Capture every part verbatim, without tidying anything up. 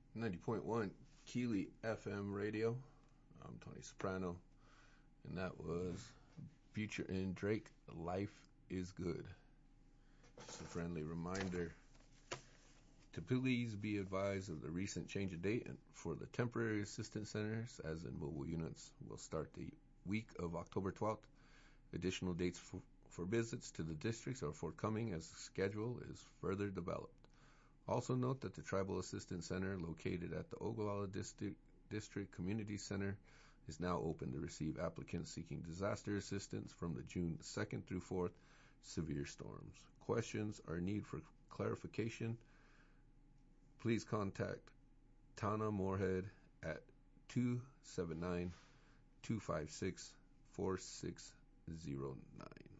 ninety point one Keely F M radio. I'm Tony Soprano, and that was Future and Drake, Life is Good. Just a friendly reminder to please be advised of the recent change of date for the temporary assistance centers, as in mobile units, will start the week of October twelfth. Additional dates for, for visits to the districts are forthcoming as the schedule is further developed. Also note that the Tribal Assistance Center located at the Ogallala District, District Community Center is now open to receive applicants seeking disaster assistance from the June second through fourth severe storms. Questions or need for clarification, please contact Tana Moorhead at two seven nine, two five six, four six zero nine.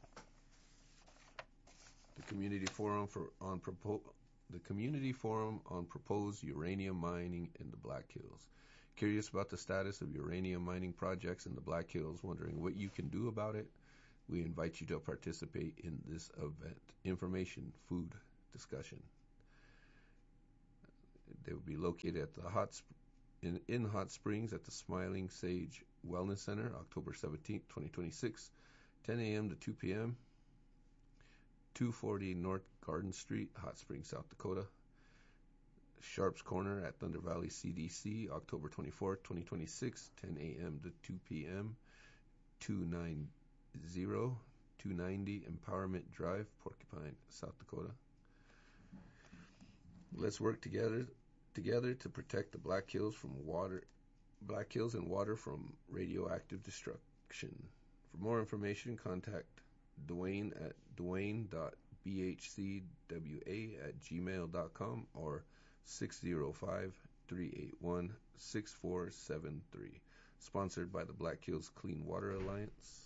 The Community Forum for on propo- the Community Forum on proposed uranium mining in the Black Hills. Curious about the status of uranium mining projects in the Black Hills, wondering what you can do about it? We invite you to participate in this event. Information, food, discussion. They will be located at the hot sp- in, in Hot Springs at the Smiling Sage Wellness Center, October seventeenth, twenty twenty-six, ten a.m. to two p.m., two forty North Garden Street, Hot Springs, South Dakota. Sharps Corner at Thunder Valley C D C, October twenty-fourth, twenty twenty-six, ten a.m. to two p.m., two ninety, two ninety Empowerment Drive, Porcupine, South Dakota. Let's work together together to protect the Black Hills from water, Black Hills and water from radioactive destruction. For more information, contact Dwayne at dwayne dot b h c w a at gmail dot com or six oh five, three eight one, six four seven three. Sponsored by the Black Hills Clean Water Alliance.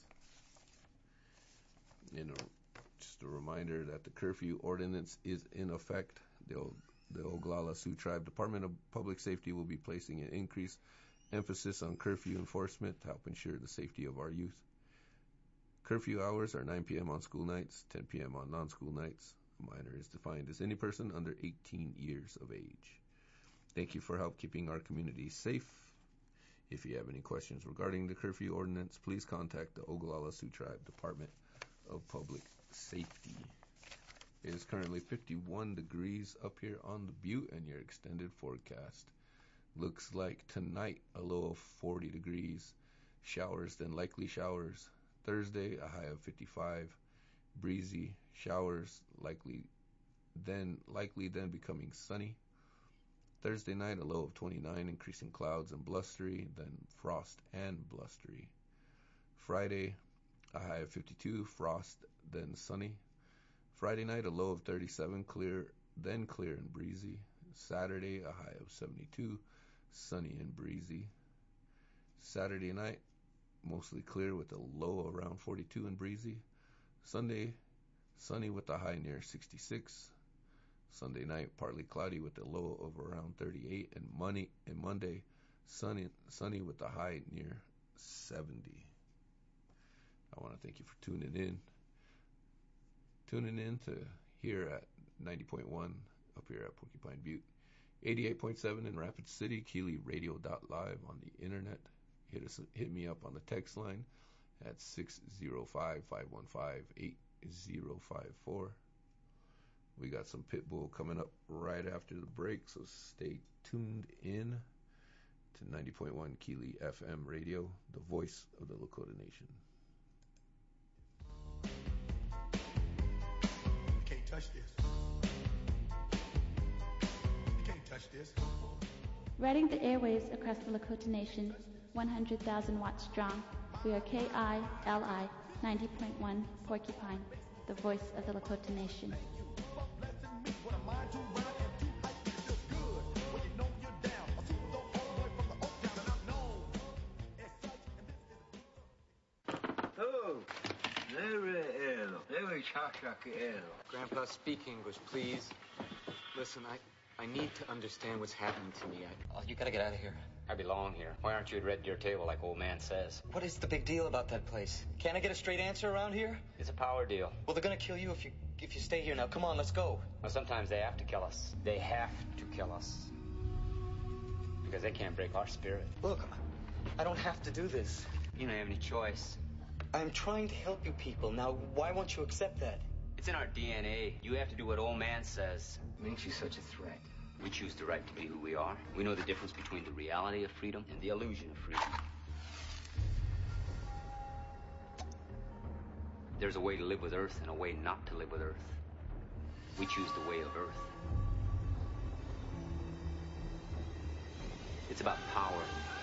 You know, just a reminder that the curfew ordinance is in effect. The, the Oglala Sioux Tribe Department of Public Safety will be placing an increased emphasis on curfew enforcement to help ensure the safety of our youth. Curfew hours are nine p.m. on school nights, ten p.m. on non-school nights. A minor is defined as any person under eighteen years of age. Thank you for help keeping our community safe. If you have any questions regarding the curfew ordinance, please contact the Oglala Sioux Tribe Department of Public Safety. It is currently fifty-one degrees up here on the Butte, and your extended forecast looks like tonight a low of forty degrees, showers then likely showers. Thursday, a high of fifty-five, breezy, showers, likely then likely then becoming sunny. Thursday night, a low of twenty-nine, increasing clouds and blustery, then frost and blustery. Friday, a high of fifty-two, frost, then sunny. Friday night, a low of thirty-seven, clear, then clear and breezy. Saturday, a high of seventy-two, sunny and breezy. Saturday night, mostly clear with a low around forty-two and breezy. Sunday, sunny with a high near sixty-six. Sunday night, partly cloudy with a low of around thirty-eight. And Monday, and Monday sunny, sunny with a high near seventy. I want to thank you for tuning in. Tuning in to here at ninety point one up here at Porcupine Butte. eighty-eight point seven in Rapid City, Keely Radio dot live on the internet. Hit us, hit me up on the text line at six oh five, five one five, eight oh five four. We got some Pitbull coming up right after the break, so stay tuned in to ninety point one Keely F M Radio, the voice of the Lakota Nation. You can't touch this. You can't touch this. Riding the airwaves across the Lakota Nation, one hundred thousand watts strong, we are K I L I ninety point one Porcupine, the voice of the Lakota Nation. Oh, very ill, very chakshaki ill. Grandpa, speak English, please. Listen, I... I need to understand what's happening to me. I... Oh, you gotta get out of here. I belong here. Why aren't you at Red Deer Table like old man says? What is the big deal about that place? Can't I get a straight answer around here? It's a power deal. Well, they're gonna kill you if you if you stay here now. Come on, let's go. Well, sometimes they have to kill us. They have to kill us. Because they can't break our spirit. Look, I don't have to do this. You don't have any choice. I'm trying to help you people. Now, why won't you accept that? It's in our D N A. You have to do what old man says. Makes you such a threat. We choose the right to be who we are. We know the difference between the reality of freedom and the illusion of freedom. There's a way to live with Earth and a way not to live with Earth. We choose the way of Earth. It's about power.